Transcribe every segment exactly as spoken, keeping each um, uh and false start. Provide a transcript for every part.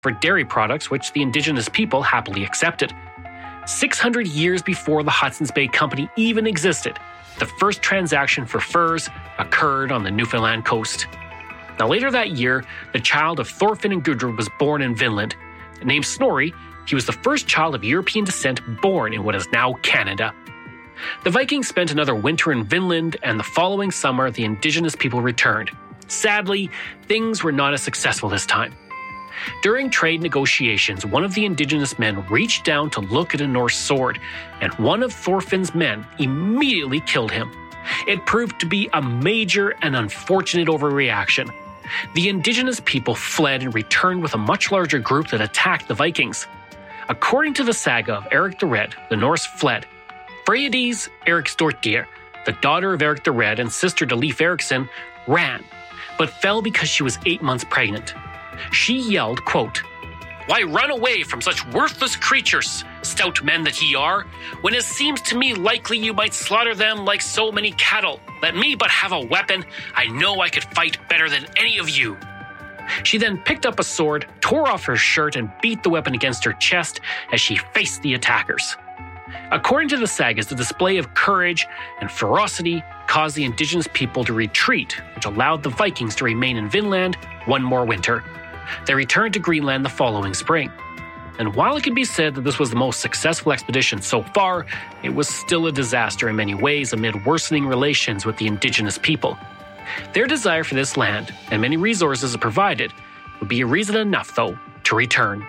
for dairy products, which the Indigenous people happily accepted. six hundred years before the Hudson's Bay Company even existed, the first transaction for furs occurred on the Newfoundland coast. Now, later that year, the child of Thorfinn and Gudrun was born in Vinland. Named Snorri, he was the first child of European descent born in what is now Canada. The Vikings spent another winter in Vinland, and the following summer, the Indigenous people returned. Sadly, things were not as successful this time. During trade negotiations, one of the Indigenous men reached down to look at a Norse sword, and one of Thorfinn's men immediately killed him. It proved to be a major and unfortunate overreaction. The Indigenous people fled and returned with a much larger group that attacked the Vikings. According to the saga of Eric the Red, the Norse fled. Freydis Eriksdottir, the daughter of Eric the Red and sister to Leif Erikson, ran, but fell because she was eight months pregnant. She yelled, quote, "Why run away from such worthless creatures, stout men that ye are, when it seems to me likely you might slaughter them like so many cattle? Let me but have a weapon, I know I could fight better than any of you." She then picked up a sword, tore off her shirt, and beat the weapon against her chest as she faced the attackers. According to the sagas, the display of courage and ferocity caused the Indigenous people to retreat, which allowed the Vikings to remain in Vinland one more winter. They returned to Greenland the following spring. And while it can be said that this was the most successful expedition so far, it was still a disaster in many ways amid worsening relations with the Indigenous people. Their desire for this land, and many resources it provided, would be a reason enough, though, to return.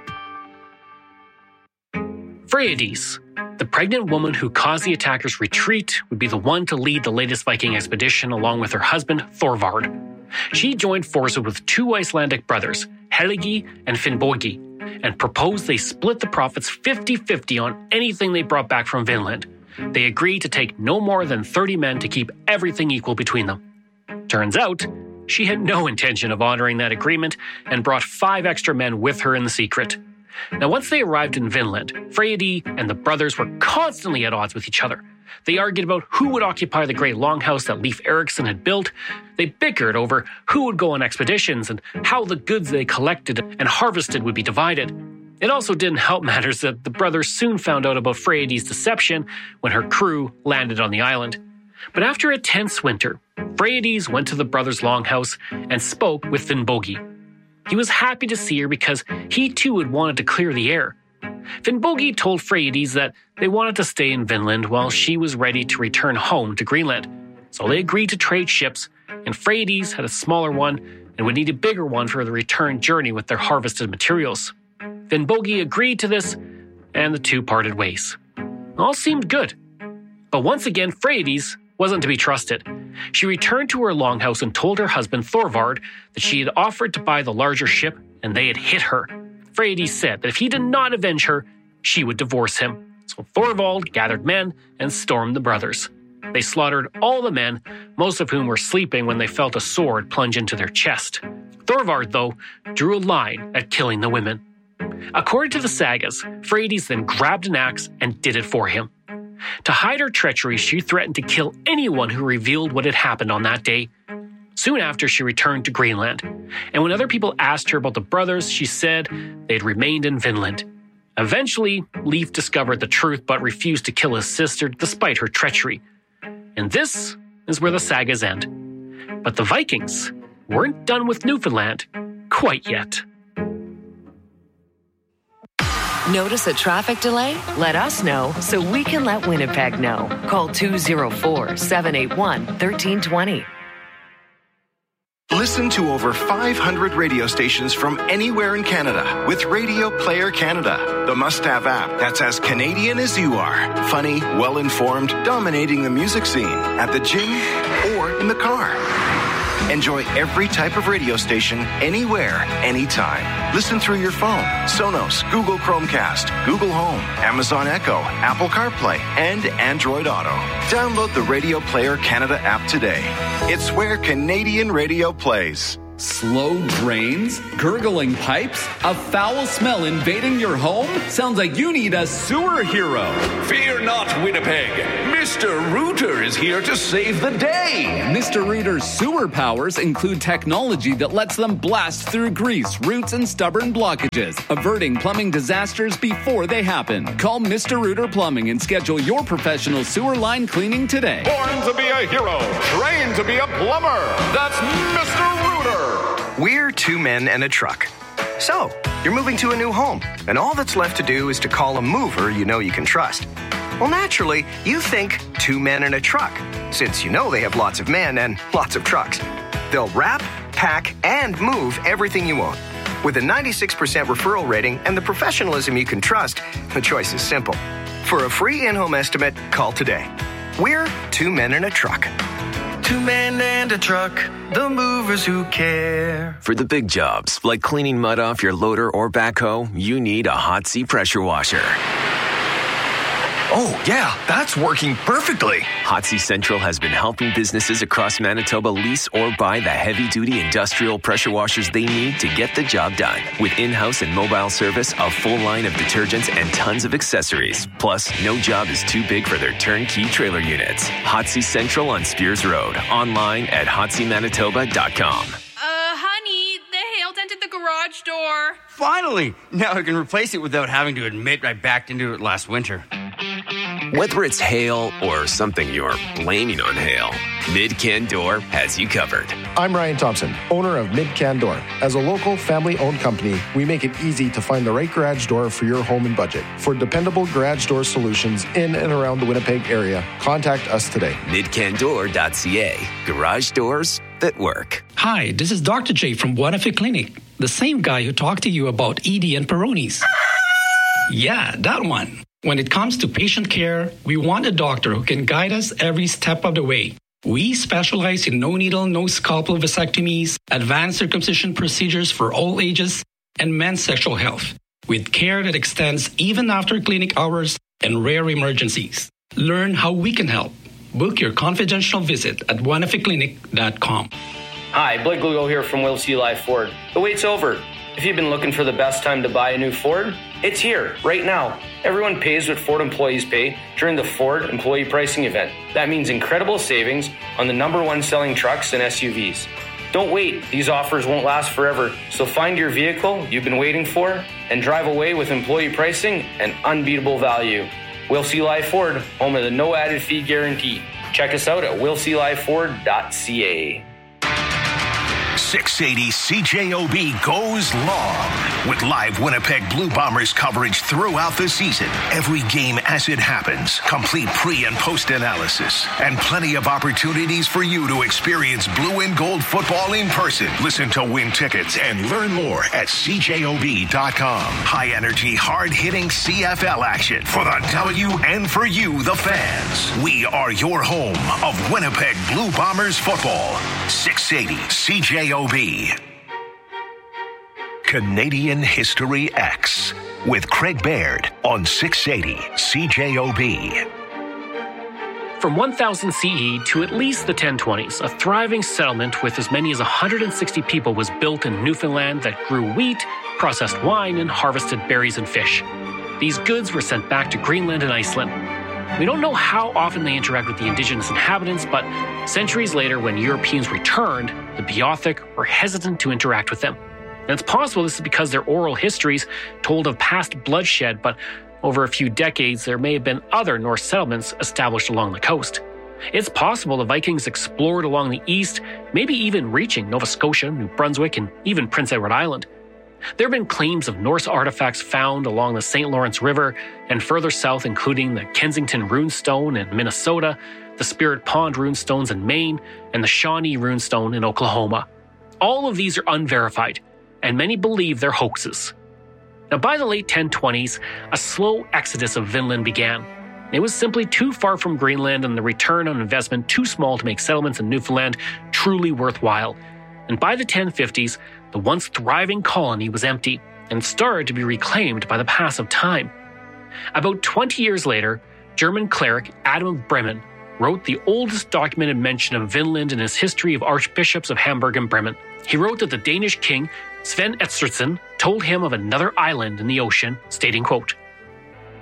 Freydis, the pregnant woman who caused the attackers' retreat, would be the one to lead the latest Viking expedition along with her husband, Thorvard. She joined forces with two Icelandic brothers, Helgi and Finnbogi, and proposed they split the profits fifty-fifty on anything they brought back from Vinland. They agreed to take no more than thirty men to keep everything equal between them. Turns out, she had no intention of honoring that agreement and brought five extra men with her in the secret. Now, once they arrived in Vinland, Freydi and the brothers were constantly at odds with each other. They argued about who would occupy the great longhouse that Leif Erikson had built. They bickered over who would go on expeditions and how the goods they collected and harvested would be divided. It also didn't help matters that the brothers soon found out about Freydi's deception when her crew landed on the island. But after a tense winter, Freydi's went to the brothers' longhouse and spoke with Finnbogi. He was happy to see her because he too had wanted to clear the air. Finnbogi told Freydi's that they wanted to stay in Vinland while she was ready to return home to Greenland. So they agreed to trade ships, and Freydi's had a smaller one and would need a bigger one for the return journey with their harvested materials. Finnbogi agreed to this, and the two parted ways. All seemed good. But once again, Freydi's wasn't to be trusted. She returned to her longhouse and told her husband Thorvard that she had offered to buy the larger ship and they had hit her. Freydi said that if he did not avenge her, she would divorce him. So Thorvald gathered men and stormed the brothers. They slaughtered all the men, most of whom were sleeping when they felt a sword plunge into their chest. Thorvard, though, drew a line at killing the women. According to the sagas, Freydi's then grabbed an axe and did it for him. To hide her treachery, she threatened to kill anyone who revealed what had happened on that day. Soon after, she returned to Greenland, and when other people asked her about the brothers, she said they had remained in Vinland. Eventually, Leif discovered the truth but refused to kill his sister despite her treachery. And this is where the sagas end. But the Vikings weren't done with Newfoundland quite yet. Notice a traffic delay? Let us know so we can let Winnipeg know. Call two oh four, seven eight one, one three two zero. Listen to over five hundred radio stations from anywhere in Canada with Radio Player Canada, the must-have app that's as Canadian as you are. Funny, well-informed, dominating the music scene at the gym or in the car. Enjoy every type of radio station, anywhere, anytime. Listen through your phone, Sonos, Google Chromecast, Google Home, Amazon Echo, Apple CarPlay, and Android Auto. Download the Radio Player Canada app today. It's where Canadian radio plays. Slow drains? Gurgling pipes? A foul smell invading your home? Sounds like you need a sewer hero. Fear not, Winnipeg. Mister Rooter is here to save the day. Mister Rooter's sewer powers include technology that lets them blast through grease, roots, and stubborn blockages, averting plumbing disasters before they happen. Call Mister Rooter Plumbing and schedule your professional sewer line cleaning today. Born to be a hero, trained to be a plumber. That's Mister Rooter. We're two men and a truck. So, you're moving to a new home, and all that's left to do is to call a mover you know you can trust. Well, naturally, you think two men and a truck, since you know they have lots of men and lots of trucks. They'll wrap, pack, and move everything you own. With a ninety-six percent referral rating and the professionalism you can trust, the choice is simple. For a free in-home estimate, call today. We're two men and a truck. Two men and a truck, the movers who care. For the big jobs, like cleaning mud off your loader or backhoe, you need a Hotsy pressure washer. Oh, yeah, that's working perfectly. Hotsy Central has been helping businesses across Manitoba lease or buy the heavy-duty industrial pressure washers they need to get the job done. With in-house and mobile service, a full line of detergents, and tons of accessories. Plus, no job is too big for their turnkey trailer units. Hotsy Central on Spears Road. Online at hotsy manitoba dot com. Uh, honey, the hail dented the garage door. Finally! Now I can replace it without having to admit I backed into it last winter. Whether it's hail or something you're blaming on hail, Mid-Can Door has you covered. I'm Ryan Thompson, owner of Mid-Can Door. As a local, family-owned company, we make it easy to find the right garage door for your home and budget. For dependable garage door solutions in and around the Winnipeg area, contact us today. mid can door dot c a. Garage doors that work. Hi, this is Doctor J from Buenafe Clinic, the same guy who talked to you about E D and Peyronie's. Yeah, that one. When it comes to patient care, we want a doctor who can guide us every step of the way. We specialize in no-needle, no-scalpel vasectomies, advanced circumcision procedures for all ages, and men's sexual health, with care that extends even after clinic hours and rare emergencies. Learn how we can help. Book your confidential visit at buenafe clinic dot com. Hi, Blake Lugo here from Will C. Live Ford. The wait's over. If you've been looking for the best time to buy a new Ford, it's here, right now. Everyone pays what Ford employees pay during the Ford Employee Pricing Event. That means incredible savings on the number one selling trucks and S U Vs. Don't wait. These offers won't last forever. So find your vehicle you've been waiting for and drive away with employee pricing and unbeatable value. Will C. Live Ford, home of the no added fee guarantee. Check us out at will c live ford dot c a. six eighty C J O B goes long with live Winnipeg Blue Bombers coverage throughout the season. Every game as it happens, complete pre- and post-analysis, and plenty of opportunities for you to experience blue and gold football in person. Listen to win tickets and learn more at c j o b dot com. High-energy, hard-hitting C F L action for the W and for you, the fans. We are your home of Winnipeg Blue Bombers football. six eighty C J O B. Canadian History X with Craig Baird on six eighty C J O B. From one thousand C E to at least the ten twenties, a thriving settlement with as many as one hundred sixty people was built in Newfoundland that grew wheat, processed wine, and harvested berries and fish. These goods were sent back to Greenland and Iceland. We don't know how often they interact with the indigenous inhabitants, but centuries later, when Europeans returned, the Beothuk were hesitant to interact with them. And it's possible this is because their oral histories told of past bloodshed, but over a few decades, there may have been other Norse settlements established along the coast. It's possible the Vikings explored along the east, maybe even reaching Nova Scotia, New Brunswick, and even Prince Edward Island. There have been claims of Norse artifacts found along the Saint Lawrence River and further south, including the Kensington Runestone in Minnesota, the Spirit Pond Runestones in Maine, and the Shawnee Runestone in Oklahoma. All of these are unverified, and many believe they're hoaxes. Now, by the late ten twenties, a slow exodus of Vinland began. It was simply too far from Greenland and the return on investment too small to make settlements in Newfoundland truly worthwhile. And by the ten fifties, the once thriving colony was empty and started to be reclaimed by the pass of time. About twenty years later, German cleric Adam of Bremen wrote the oldest documented mention of Vinland in his History of Archbishops of Hamburg and Bremen. He wrote that the Danish king Sven Estridsson told him of another island in the ocean, stating, quote,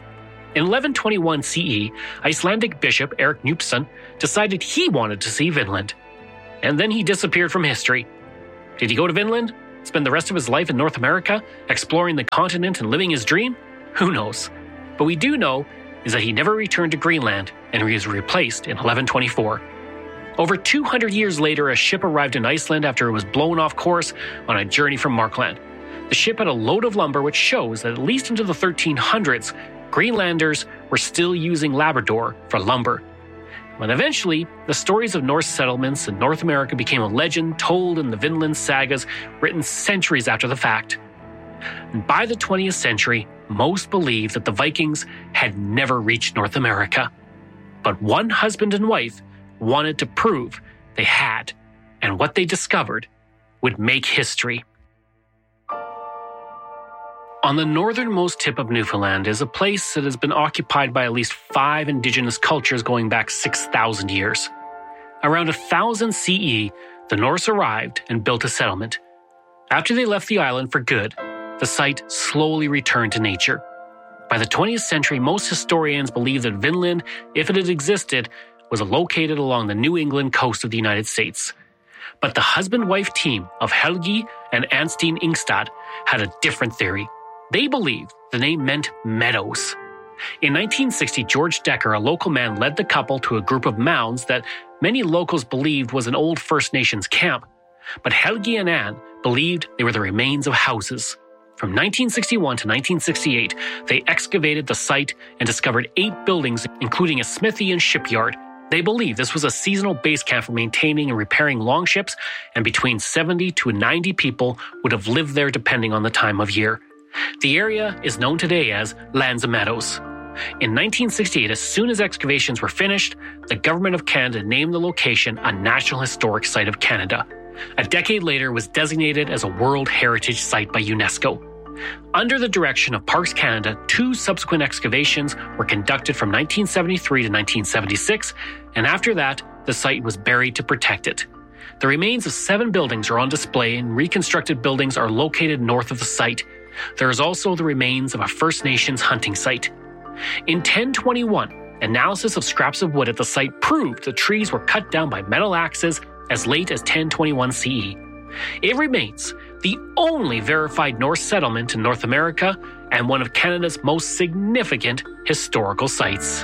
In eleven twenty-one C E, Icelandic bishop Erik Knupsson decided he wanted to see Vinland. And then he disappeared from history. Did he go to Vinland? Spend the rest of his life in North America, exploring the continent and living his dream? Who knows? But we do know is that he never returned to Greenland and he was replaced in eleven twenty-four. Over two hundred years later, a ship arrived in Iceland after it was blown off course on a journey from Markland. The ship had a load of lumber, which shows that at least into the thirteen hundreds, Greenlanders were still using Labrador for lumber. But eventually, the stories of Norse settlements in North America became a legend told in the Vinland sagas written centuries after the fact. And by the twentieth century, most believed that the Vikings had never reached North America. But one husband and wife wanted to prove they had, and what they discovered would make history. On the northernmost tip of Newfoundland is a place that has been occupied by at least five indigenous cultures going back six thousand years. Around one thousand C E, the Norse arrived and built a settlement. After they left the island for good, the site slowly returned to nature. By the twentieth century, most historians believe that Vinland, if it had existed, was located along the New England coast of the United States. But the husband-wife team of Helgi and Anstein Ingstad had a different theory. They believed the name meant meadows. In nineteen sixty, George Decker, a local man, led the couple to a group of mounds that many locals believed was an old First Nations camp. But Helgi and Ann believed they were the remains of houses. From nineteen sixty-one to nineteen sixty-eight, they excavated the site and discovered eight buildings, including a smithy and shipyard. They believe this was a seasonal base camp for maintaining and repairing longships, and between seventy to ninety people would have lived there depending on the time of year. The area is known today as Lands of Meadows. In nineteen sixty-eight, as soon as excavations were finished, the Government of Canada named the location a National Historic Site of Canada. A decade later, it was designated as a World Heritage Site by UNESCO. Under the direction of Parks Canada, two subsequent excavations were conducted from nineteen seventy-three to nineteen seventy-six, and after that, the site was buried to protect it. The remains of seven buildings are on display, and reconstructed buildings are located north of the site. There is also the remains of a First Nations hunting site. In ten twenty-one, analysis of scraps of wood at the site proved the trees were cut down by metal axes as late as ten twenty-one C E. It remains the only verified Norse settlement in North America and one of Canada's most significant historical sites.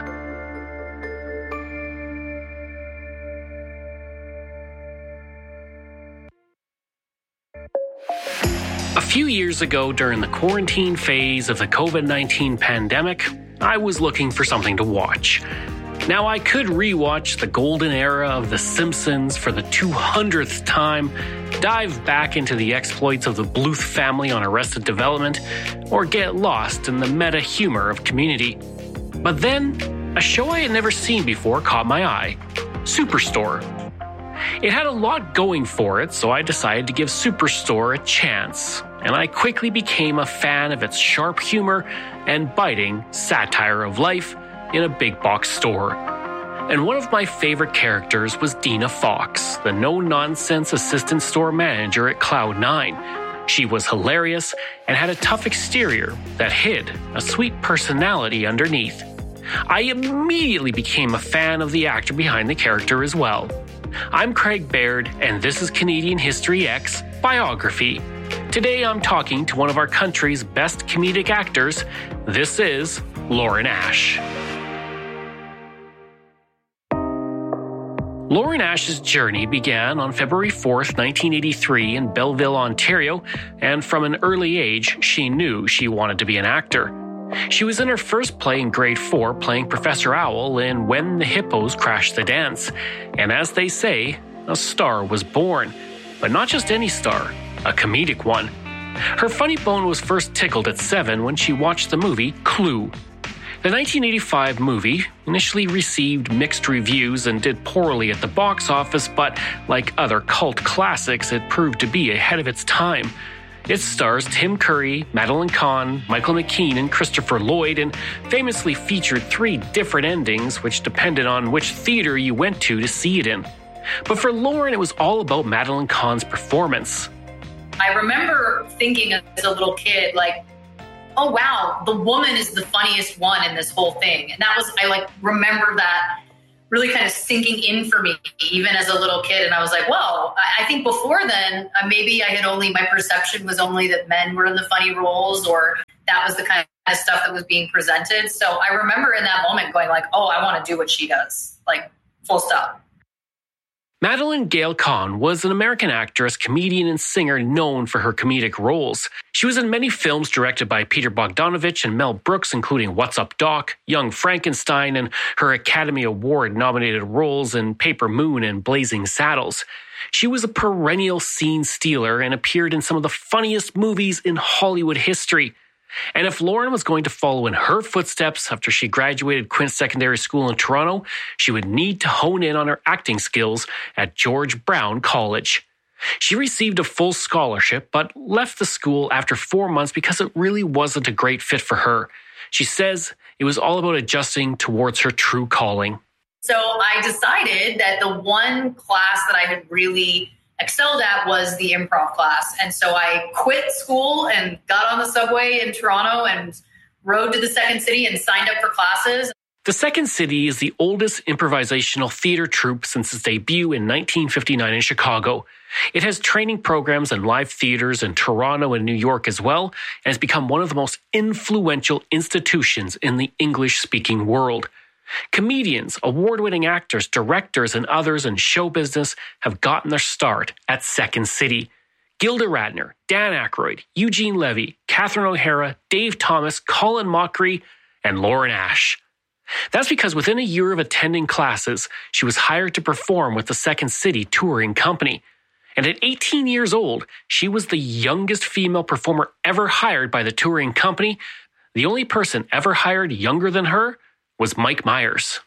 A few years ago, during the quarantine phase of the COVID nineteen pandemic, I was looking for something to watch. Now, I could rewatch the golden era of The Simpsons for the two hundredth time, dive back into the exploits of the Bluth family on Arrested Development, or get lost in the meta humor of Community. But then, a show I had never seen before caught my eye: Superstore. It had a lot going for it, so I decided to give Superstore a chance, and I quickly became a fan of its sharp humor and biting satire of life in a big box store. And one of my favorite characters was Dina Fox, the no-nonsense assistant store manager at Cloud nine. She was hilarious and had a tough exterior that hid a sweet personality underneath. I immediately became a fan of the actor behind the character as well. I'm Craig Baird, and this is Canadian History X Biography. Today I'm talking to one of our country's best comedic actors. This is Lauren Ash. Lauren Ash's journey began on February fourth, nineteen eighty-three in Belleville, Ontario, and from an early age, she knew she wanted to be an actor. She was in her first play in grade four playing Professor Owl in When the Hippos Crashed the Dance, and as they say, a star was born. But not just any star, a comedic one. Her funny bone was first tickled at seven when she watched the movie Clue. The nineteen eighty-five movie initially received mixed reviews and did poorly at the box office, but like other cult classics, it proved to be ahead of its time. It stars Tim Curry, Madeline Kahn, Michael McKean, and Christopher Lloyd, and famously featured three different endings which depended on which theater you went to to see it in. But for Lauren, it was all about Madeline Kahn's performance. I remember thinking as a little kid, like, oh, wow, the woman is the funniest one in this whole thing. And that was, I like remember that really kind of sinking in for me, even as a little kid. And I was like, well, I think before then, uh, maybe I had only, my perception was only that men were in the funny roles, or that was the kind of stuff that was being presented. So I remember in that moment going like, oh, I want to do what she does, like full stop. Madeleine Gail Kahn was an American actress, comedian, and singer known for her comedic roles. She was in many films directed by Peter Bogdanovich and Mel Brooks, including What's Up, Doc?, Young Frankenstein, and her Academy Award-nominated roles in Paper Moon and Blazing Saddles. She was a perennial scene stealer and appeared in some of the funniest movies in Hollywood history. And if Lauren was going to follow in her footsteps after she graduated Quinte Secondary School in Toronto, she would need to hone in on her acting skills at George Brown College. She received a full scholarship, but left the school after four months because it really wasn't a great fit for her. She says it was all about adjusting towards her true calling. So I decided that the one class that I had really excelled at was the improv class. And so I quit school and got on the subway in Toronto and rode to the Second City and signed up for classes. The Second City is the oldest improvisational theater troupe since its debut in nineteen fifty-nine in Chicago. It has training programs and live theaters in Toronto and New York as well, and has become one of the most influential institutions in the English-speaking world. Comedians, award-winning actors, directors, and others in show business have gotten their start at Second City. Gilda Radner, Dan Aykroyd, Eugene Levy, Catherine O'Hara, Dave Thomas, Colin Mochrie, and Lauren Ash. That's because within a year of attending classes, she was hired to perform with the Second City touring company. And at eighteen years old, she was the youngest female performer ever hired by the touring company. The only person ever hired younger than her was Mike Myers.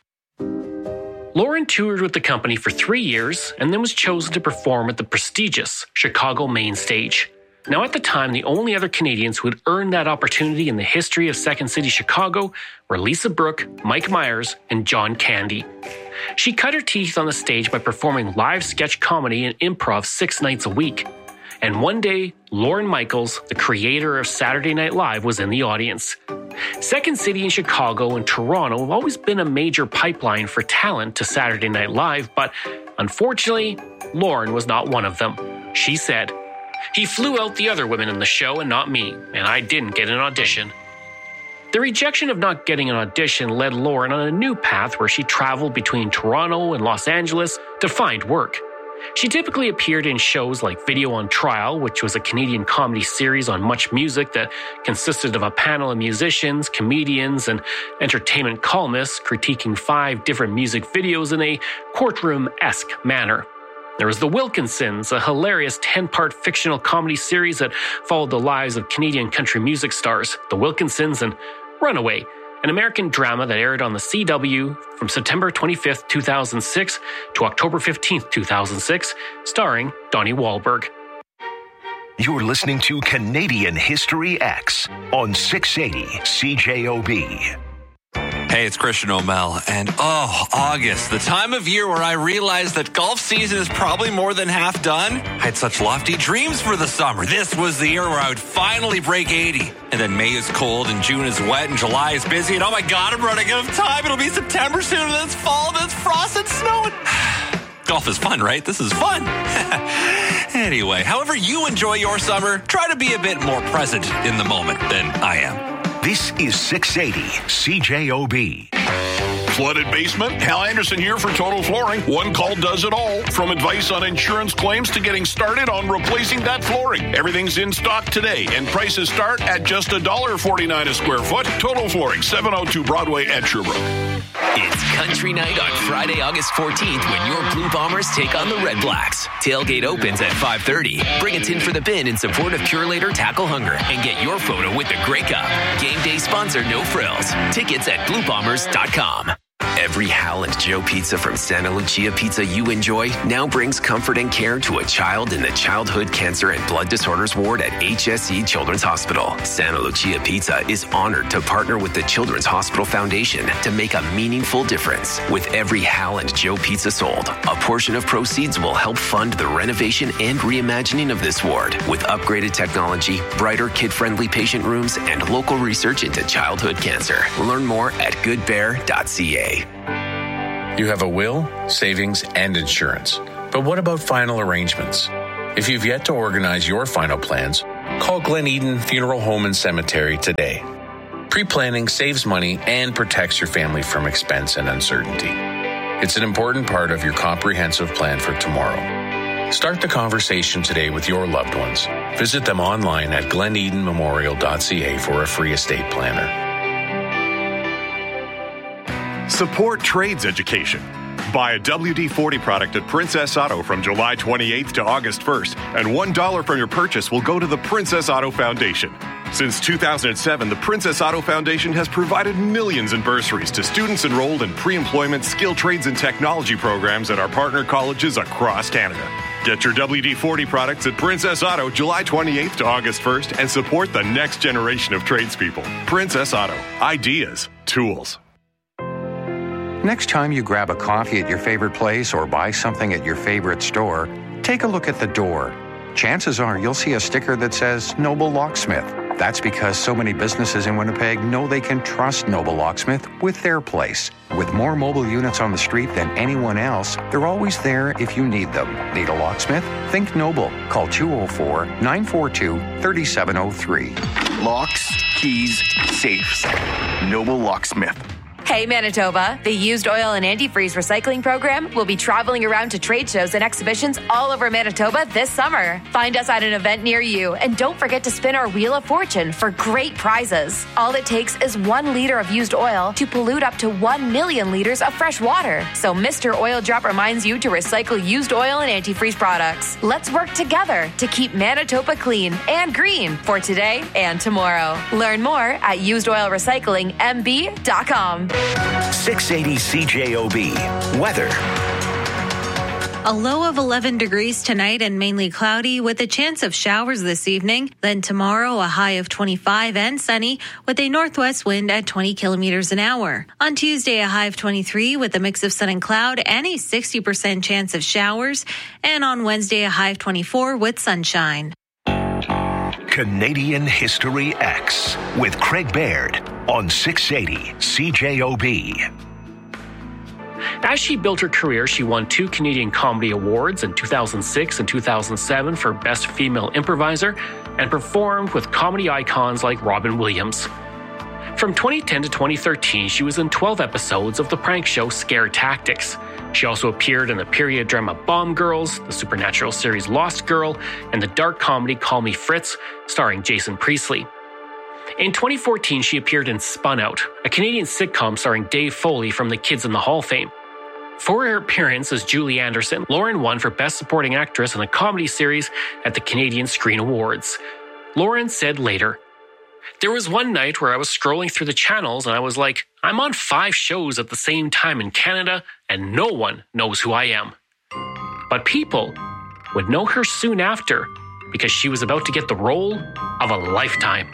Lauren toured with the company for three years and then was chosen to perform at the prestigious Chicago Main Stage. Now, at the time, the only other Canadians who had earned that opportunity in the history of Second City Chicago were Lisa Brooke, Mike Myers, and John Candy. She cut her teeth on the stage by performing live sketch comedy and improv six nights a week. And one day, Lorne Michaels, the creator of Saturday Night Live, was in the audience. Second City in Chicago and Toronto have always been a major pipeline for talent to Saturday Night Live, but unfortunately, Lauren was not one of them. She said, "He flew out the other women in the show and not me, and I didn't get an audition." The rejection of not getting an audition led Lauren on a new path where she traveled between Toronto and Los Angeles to find work. She typically appeared in shows like Video on Trial, which was a Canadian comedy series on Much Music that consisted of a panel of musicians, comedians, and entertainment columnists critiquing five different music videos in a courtroom-esque manner. There was The Wilkinsons, a hilarious ten-part fictional comedy series that followed the lives of Canadian country music stars, The Wilkinsons, and Runaway, an American drama that aired on the C W from September twenty-fifth, two thousand six to October fifteenth, two thousand six, starring Donnie Wahlberg. You're listening to Canadian History X on six eighty C J O B. Hey, it's Christian O'Mell, and oh, August, the time of year where I realized that golf season is probably more than half done. I had such lofty dreams for the summer. This was the year where I would finally break eighty. And then May is cold, and June is wet, and July is busy, and oh my God, I'm running out of time. It'll be September soon, and then it's fall, and then it's frost and snow. And golf is fun, right? This is fun. Anyway, however you enjoy your summer, try to be a bit more present in the moment than I am. This is six eighty C J O B. Flooded basement? Hal Anderson here for Total Flooring. One call does it all. From advice on insurance claims to getting started on replacing that flooring. Everything's in stock today, and prices start at just one dollar forty-nine a square foot. Total Flooring, seven oh two Broadway at Sherbrooke. It's Country Night on Friday, August fourteenth when your Blue Bombers take on the Red Blacks. Tailgate opens at five thirty. Bring a tin for the bin in support of Purelator Tackle Hunger and get your photo with the Grey Cup. Game day sponsor No Frills. Tickets at blue bombers dot com. Every Hal and Joe pizza from Santa Lucia Pizza you enjoy now brings comfort and care to a child in the Childhood Cancer and Blood Disorders Ward at H S E Children's Hospital. Santa Lucia Pizza is honored to partner with the Children's Hospital Foundation to make a meaningful difference. With every Hal and Joe pizza sold, a portion of proceeds will help fund the renovation and reimagining of this ward with upgraded technology, brighter kid-friendly patient rooms, and local research into childhood cancer. Learn more at good bear dot c a. You have a will, savings, and insurance. But what about final arrangements? If you've yet to organize your final plans, call Glen Eden Funeral Home and Cemetery today. Pre-planning saves money and protects your family from expense and uncertainty. It's an important part of your comprehensive plan for tomorrow. Start the conversation today with your loved ones. Visit them online at glen eden memorial dot c a for a free estate planner. Support trades education. Buy a W D forty product at Princess Auto from July twenty-eighth to August first, and one dollar from your purchase will go to the Princess Auto Foundation. Since two thousand seven, the Princess Auto Foundation has provided millions in bursaries to students enrolled in pre-employment skill trades and technology programs at our partner colleges across Canada. Get your W D forty products at Princess Auto July twenty-eighth to August first and support the next generation of tradespeople. Princess Auto. Ideas. Tools. Next time you grab a coffee at your favorite place or buy something at your favorite store, take a look at the door. Chances are you'll see a sticker that says Noble Locksmith. That's because so many businesses in Winnipeg know they can trust Noble Locksmith with their place. With more mobile units on the street than anyone else, they're always there if you need them. Need a locksmith? Think Noble. Call two oh four, nine four two, three seven oh three. Locks, keys, safes. Noble Locksmith. Hey Manitoba, the Used Oil and Antifreeze Recycling Program will be traveling around to trade shows and exhibitions all over Manitoba this summer. Find us at an event near you, and don't forget to spin our Wheel of Fortune for great prizes. All it takes is one liter of used oil to pollute up to one million liters of fresh water. So Mister Oil Drop reminds you to recycle used oil and antifreeze products. Let's work together to keep Manitoba clean and green for today and tomorrow. Learn more at used oil recycling m b dot com. six eighty C J O B. Weather. A low of eleven degrees tonight and mainly cloudy with a chance of showers this evening. Then tomorrow, a high of twenty-five and sunny with a northwest wind at twenty kilometers an hour. On Tuesday, a high of twenty-three with a mix of sun and cloud and a sixty percent chance of showers. And on Wednesday, a high of twenty-four with sunshine. Canadian History X with Craig Baird on six eighty C J O B. As she built her career, she won two Canadian Comedy Awards in two thousand six and two thousand seven for Best Female Improviser and performed with comedy icons like Robin Williams. From twenty ten to twenty thirteen, she was in twelve episodes of the prank show Scare Tactics. She also appeared in the period drama Bomb Girls, the supernatural series Lost Girl, and the dark comedy Call Me Fritz, starring Jason Priestley. In twenty fourteen, she appeared in Spun Out, a Canadian sitcom starring Dave Foley from the Kids in the Hall fame. For her appearance as Julie Anderson, Lauren won for Best Supporting Actress in a Comedy Series at the Canadian Screen Awards. Lauren said later, "There was one night where I was scrolling through the channels and I was like, I'm on five shows at the same time in Canada and no one knows who I am." But people would know her soon after because she was about to get the role of a lifetime.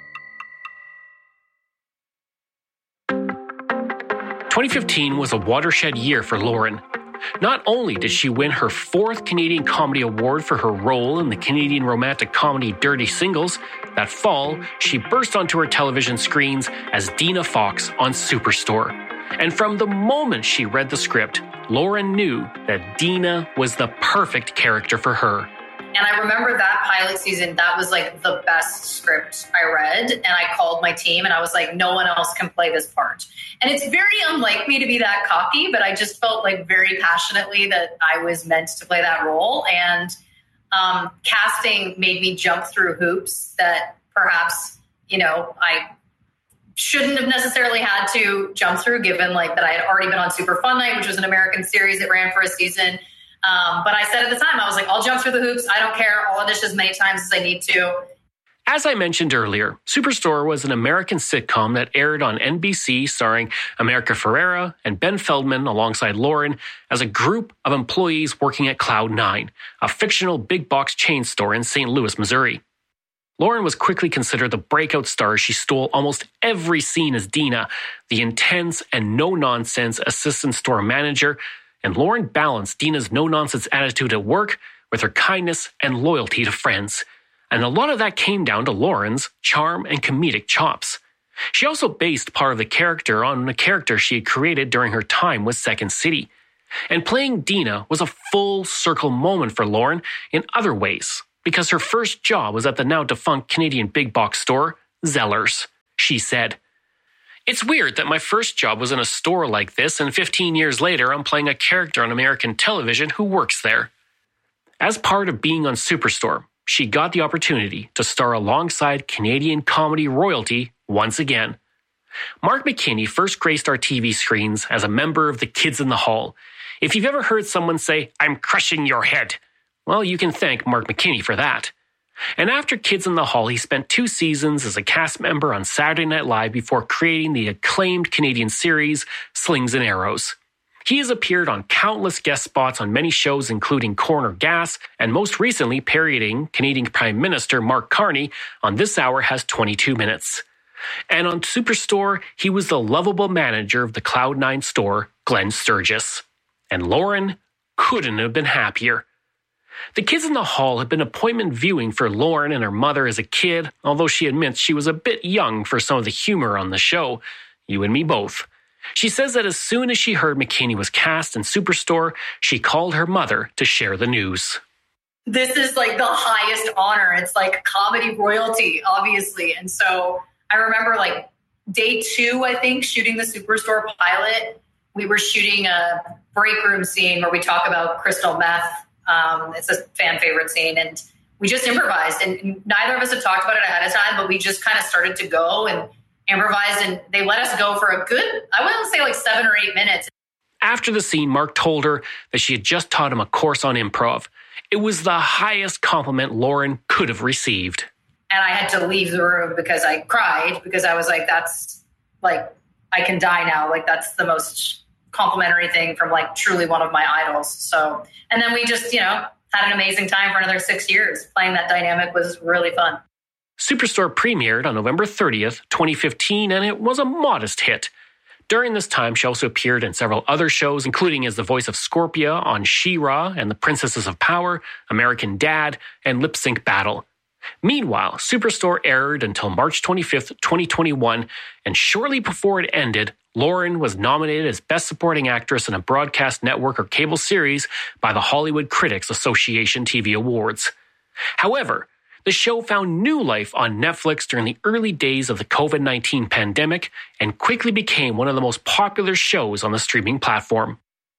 twenty fifteen was a watershed year for Lauren. Not only did she win her fourth Canadian Comedy Award for her role in the Canadian romantic comedy Dirty Singles, that fall, she burst onto her television screens as Dina Fox on Superstore. And from the moment she read the script, Lauren knew that Dina was the perfect character for her. And I remember that pilot season, that was like the best script I read. And I called my team and I was like, no one else can play this part. And it's very unlike me to be that cocky, but I just felt like very passionately that I was meant to play that role. And um, casting made me jump through hoops that perhaps, you know, I shouldn't have necessarily had to jump through, given like that I had already been on Super Fun Night, which was an American series that ran for a season. Um, but I said at the time, I was like, I'll jump through the hoops. I don't care. I'll audition as many times as I need to. As I mentioned earlier, Superstore was an American sitcom that aired on N B C starring America Ferrera and Ben Feldman alongside Lauren as a group of employees working at Cloud nine, a fictional big box chain store in Saint Louis, Missouri. Lauren was quickly considered the breakout star as she stole almost every scene as Dina, the intense and no-nonsense assistant store manager, and Lauren balanced Dina's no-nonsense attitude at work with her kindness and loyalty to friends. And a lot of that came down to Lauren's charm and comedic chops. She also based part of the character on a character she had created during her time with Second City. And playing Dina was a full circle moment for Lauren in other ways, because her first job was at the now defunct Canadian big box store, Zellers. She said, "It's weird that my first job was in a store like this, and fifteen years later I'm playing a character on American television who works there." As part of being on Superstore, she got the opportunity to star alongside Canadian comedy royalty once again. Mark McKinney first graced our T V screens as a member of the Kids in the Hall. If you've ever heard someone say, "I'm crushing your head," well, you can thank Mark McKinney for that. And after Kids in the Hall, he spent two seasons as a cast member on Saturday Night Live before creating the acclaimed Canadian series Slings and Arrows. He has appeared on countless guest spots on many shows including Corner Gas, and most recently parodying Canadian Prime Minister Mark Carney on This Hour Has twenty-two minutes. And on Superstore, he was the lovable manager of the Cloud nine store, Glenn Sturgis. And Lauren couldn't have been happier. The Kids in the Hall had been appointment viewing for Lauren and her mother as a kid, although she admits she was a bit young for some of the humor on the show. You and me both. She says that as soon as she heard McKinney was cast in Superstore, she called her mother to share the news. This is like the highest honor. It's like comedy royalty, obviously. And so I remember like day two, I think, shooting the Superstore pilot. We were shooting a break room scene where we talk about crystal meth. Um, it's a fan favorite scene. And we just improvised. And neither of us had talked about it ahead of time, but we just kind of started to go and improvised, and they let us go for a good, I wouldn't say like seven or eight minutes. After the scene, Mark told her that she had just taught him a course on improv. It was the highest compliment Lauren could have received. And I had to leave the room because I cried, because I was like, that's like, I can die now. Like, that's the most complimentary thing from like truly one of my idols. So, and then we just, you know, had an amazing time for another six years. Playing that dynamic was really fun. Superstore premiered on November thirtieth, twenty fifteen, and it was a modest hit. During this time, she also appeared in several other shows, including as the voice of Scorpia on She-Ra and the Princesses of Power, American Dad, and Lip Sync Battle. Meanwhile, Superstore aired until March twenty-fifth, twenty twenty-one, and shortly before it ended, Lauren was nominated as Best Supporting Actress in a Broadcast Network or Cable Series by the Hollywood Critics Association T V Awards. However, the show found new life on Netflix during the early days of the covid nineteen pandemic and quickly became one of the most popular shows on the streaming platform.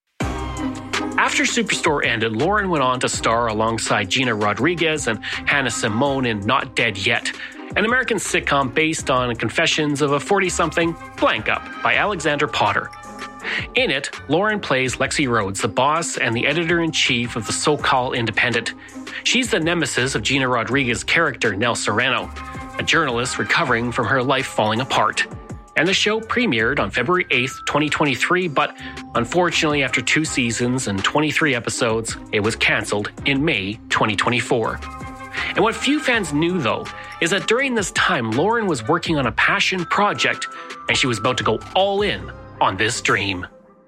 After Superstore ended, Lauren went on to star alongside Gina Rodriguez and Hannah Simone in Not Dead Yet, an American sitcom based on Confessions of a forty-something Blank Up by Alexander Potter. In it, Lauren plays Lexi Rhodes, the boss and the editor-in-chief of the So-Called Independent. She's the nemesis of Gina Rodriguez's character, Nell Serrano, a journalist recovering from her life falling apart. And the show premiered on February eighth, twenty twenty-three, but unfortunately, after two seasons and twenty-three episodes, it was canceled in May twenty twenty-four. And what few fans knew, though, is that during this time, Lauren was working on a passion project, and she was about to go all in on this dream.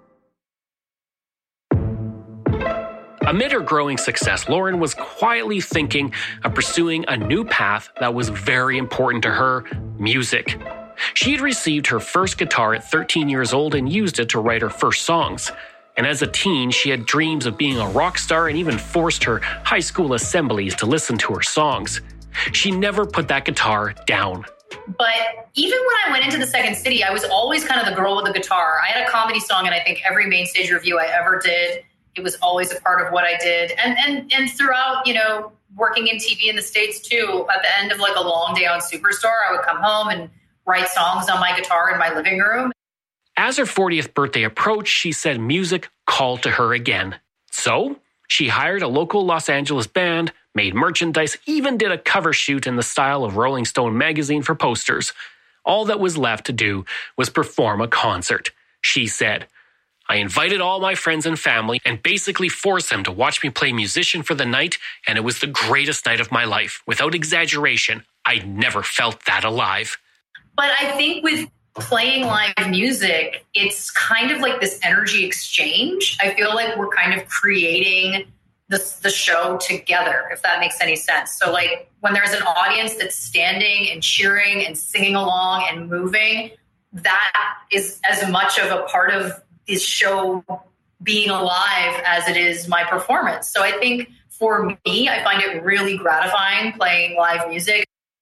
Amid her growing success, Lauren was quietly thinking of pursuing a new path that was very important to her: music. She had received her first guitar at thirteen years old and used it to write her first songs. And as a teen, she had dreams of being a rock star and even forced her high school assemblies to listen to her songs. She never put that guitar down. But even when I went into the Second City, I was always kind of the girl with the guitar. I had a comedy song, and I think every main stage review I ever did, it was always a part of what I did. And and and throughout, you know, working in T V in the States too, at the end of like a long day on Superstore, I would come home and write songs on my guitar in my living room. As her fortieth birthday approached, she said music called to her again. So she hired a local Los Angeles band, made merchandise, even did a cover shoot in the style of Rolling Stone magazine for posters. All that was left to do was perform a concert. She said, I invited all my friends and family and basically forced them to watch me play musician for the night, and it was the greatest night of my life. Without exaggeration, I never felt that alive. But I think with playing live music, it's kind of like this energy exchange. I feel like we're kind of creating the, the show together, if that makes any sense. So like when there's an audience that's standing and cheering and singing along and moving, that is as much of a part of this show being alive as it is my performance. So I think for me, I find it really gratifying playing live music.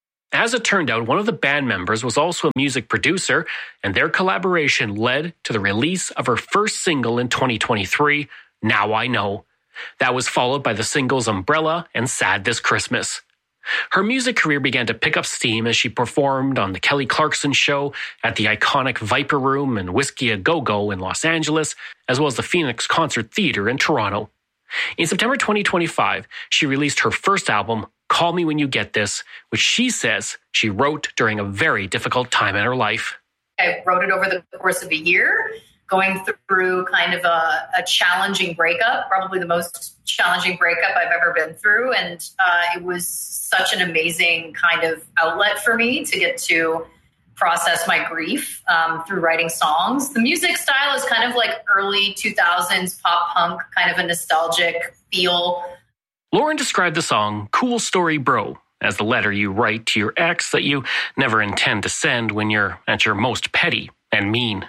As it turned out, one of the band members was also a music producer, and their collaboration led to the release of her first single in twenty twenty-three, Now I Know. That was followed by the singles Umbrella and Sad This Christmas. Her music career began to pick up steam as she performed on The Kelly Clarkson Show, at the iconic Viper Room and Whiskey A Go-Go in Los Angeles, as well as the Phoenix Concert Theatre in Toronto. In September twenty twenty-five, she released her first album, Call Me When You Get This, which she says she wrote during a very difficult time in her life. I wrote it over the course of a year, going through kind of a, a challenging breakup, probably the most challenging breakup I've ever been through. And uh, it was such an amazing kind of outlet for me to get to process my grief um, through writing songs. The music style is kind of like early two thousands pop punk, kind of a nostalgic feel. Lauren described the song Cool Story Bro as the letter you write to your ex that you never intend to send when you're at your most petty and mean.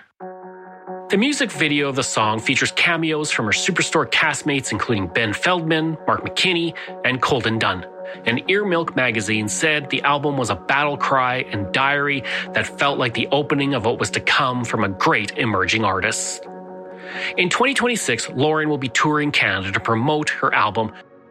The music video of the song features cameos from her Superstore castmates, including Ben Feldman, Mark McKinney, and Colton Dunn. And Ear Milk magazine said the album was a battle cry and diary that felt like the opening of what was to come from a great emerging artist. In twenty twenty-six, Lauren will be touring Canada to promote her album.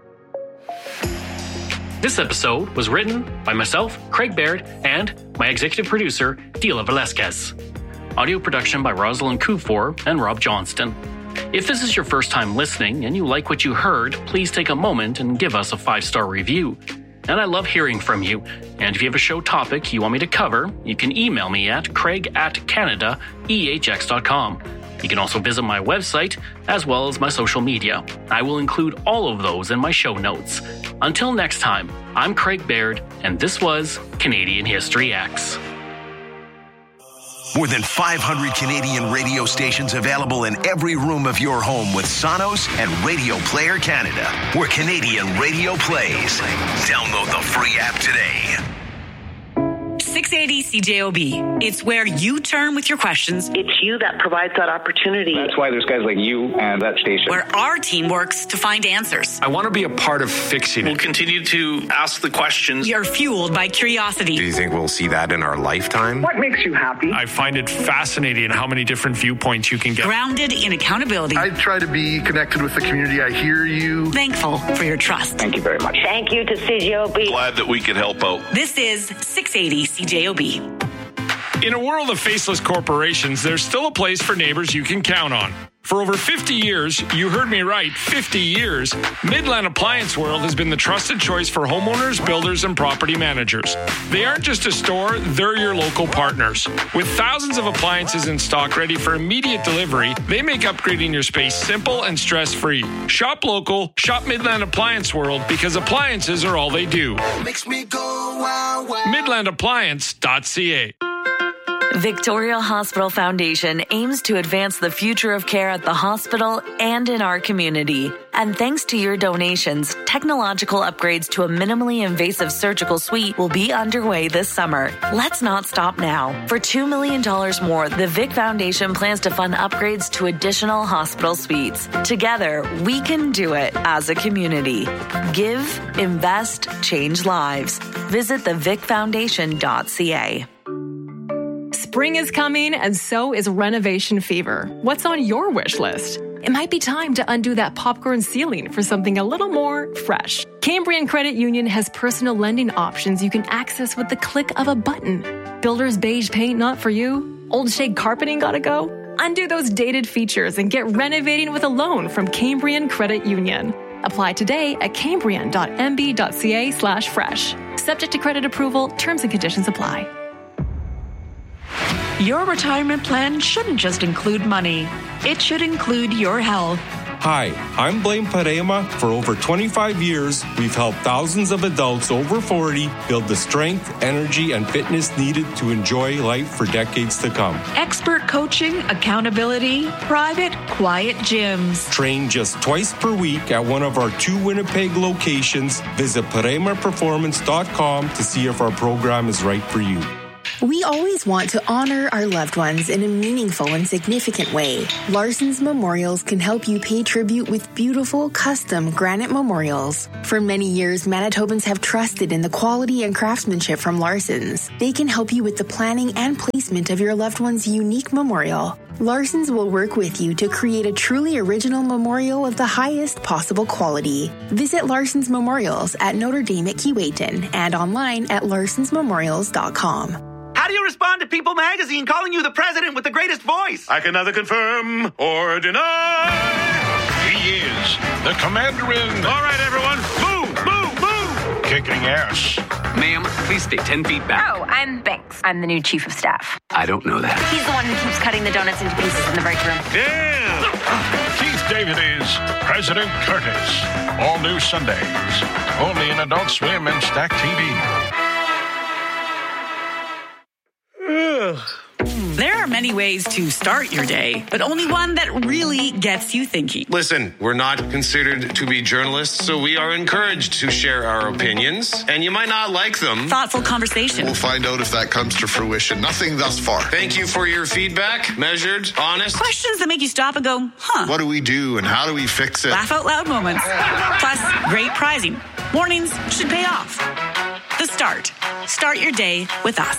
This episode was written by myself, Craig Baird, and my executive producer, Dila Velasquez. Audio production by Rosalind Kufor and Rob Johnston. If this is your first time listening and you like what you heard, please take a moment and give us a five-star review. And I love hearing from you. And if you have a show topic you want me to cover, you can email me at craig at canada e h x dot com. You can also visit my website as well as my social media. I will include all of those in my show notes. Until next time, I'm Craig Baird, and this was Canadian History X. More than five hundred Canadian radio stations available in every room of your home with Sonos and Radio Player Canada, where Canadian radio plays. Download the free app today. six eighty C J O B. It's where you turn with your questions. It's you that provides that opportunity. That's why there's guys like you and that station. Where our team works to find answers. I want to be a part of fixing it. We'll continue to ask the questions. You're fueled by curiosity. Do you think we'll see that in our lifetime? What makes you happy? I find it fascinating how many different viewpoints you can get. Grounded in accountability. I try to be connected with the community. I hear you. Thankful for your trust. Thank you very much. Thank you to C J O B. Glad that we could help out. This is six eighty C J O B. In a world of faceless corporations, there's still a place for neighbors you can count on. For over fifty years, you heard me right, fifty years, Midland Appliance World has been the trusted choice for homeowners, builders, and property managers. They aren't just a store, they're your local partners. With thousands of appliances in stock ready for immediate delivery, they make upgrading your space simple and stress-free. Shop local, shop Midland Appliance World, because appliances are all they do. Makes me go wow, wow. midland appliance dot c a. Victoria Hospital Foundation aims to advance the future of care at the hospital and in our community. And thanks to your donations, technological upgrades to a minimally invasive surgical suite will be underway this summer. Let's not stop now. For two million dollars more, the Vic Foundation plans to fund upgrades to additional hospital suites. Together, we can do it as a community. Give, invest, change lives. Visit the vic foundation dot c a. Spring is coming, and so is renovation fever. What's on your wish list? It might be time to undo that popcorn ceiling for something a little more fresh. Cambrian Credit Union has personal lending options you can access with the click of a button. Builder's beige paint not for you? Old shag carpeting gotta go? Undo those dated features and get renovating with a loan from Cambrian Credit Union. Apply today at cambrian.mb.ca slash fresh. Subject to credit approval, terms and conditions apply. Your retirement plan shouldn't just include money. It should include your health. Hi, I'm Blaine Parema. For over twenty-five years, we've helped thousands of adults over forty build the strength, energy, and fitness needed to enjoy life for decades to come. Expert coaching, accountability, private, quiet gyms. Train just twice per week at one of our two Winnipeg locations. Visit parema performance dot com to see if our program is right for you. We always want to honor our loved ones in a meaningful and significant way. Larson's Memorials can help you pay tribute with beautiful, custom granite memorials. For many years, Manitobans have trusted in the quality and craftsmanship from Larson's. They can help you with the planning and placement of your loved one's unique memorial. Larson's will work with you to create a truly original memorial of the highest possible quality. Visit Larson's Memorials at Notre Dame at Keewatin and online at larsons memorials dot com. How do you respond to People magazine calling you the president with the greatest voice? I can neither confirm or deny. He is the commander-in. All right, everyone, move, move, move. Kicking ass. Ma'am, please stay ten feet back. Oh, I'm Banks. I'm the new chief of staff. I don't know that. He's the one who keeps cutting the donuts into pieces in the break room. Yeah. Keith David is President Curtis. All new Sundays. Only in Adult Swim and Stack T V. There are many ways to start your day, but only one that really gets you thinking. Listen, we're not considered to be journalists, so we are encouraged to share our opinions, and you might not like them. Thoughtful conversation. We'll find out if that comes to fruition. Nothing thus far. Thank you for your feedback. Measured, honest. Questions that make you stop and go, huh. What do we do and how do we fix it? Laugh out loud moments. Plus, great prizing. Mornings should pay off. The Start. Start your day with us.